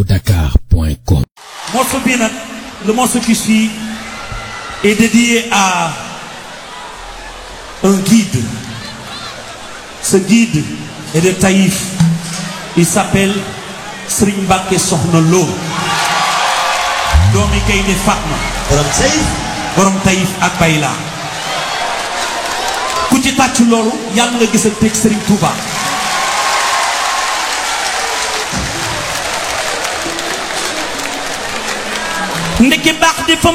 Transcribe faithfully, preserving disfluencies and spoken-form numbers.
allo dakar point com. Morceau bi nag, le morceau qui suit est dédié à un guide. Ce guide est de Taïf. Il s'appelle Serigne Mbacké Soxna Lo. doomi Gaynde Fatma. borom Taïf. borom Taïf ak Bayla. ku ci tàcc loolu yàlla nga gis ak teg Serigne Touba. ndeke baax di fa